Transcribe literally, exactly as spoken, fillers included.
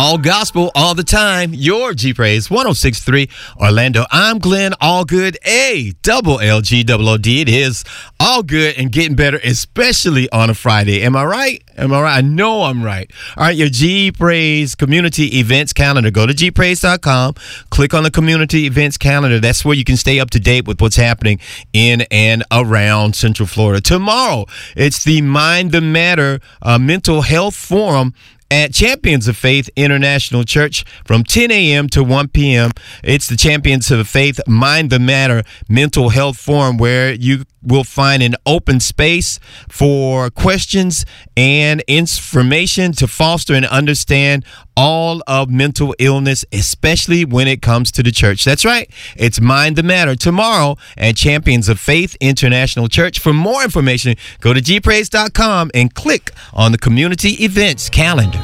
All gospel, all the time. Your G-Praise, one oh six point three Orlando. I'm Glenn Allgood, A, double L G, double O D. It is all good and getting better, especially on a Friday. Am I right? Am I right? I know I'm right. All right, your G-Praise community events calendar. Go to G Praise dot com. Click on the community events calendar. That's where you can stay up to date with what's happening in and around Central Florida. Tomorrow, it's the Mind the Matter uh, Mental Health Forum at Champions of Faith International Church from ten a.m. to one p.m. It's the Champions of Faith Mind the Matter Mental Health Forum, where you will find an open space for questions and information to foster and understand all of mental illness, especially when it comes to the church. That's right. It's Mind the Matter tomorrow at Champions of Faith International Church. For more information, go to G Praise dot com and click on the community events calendar.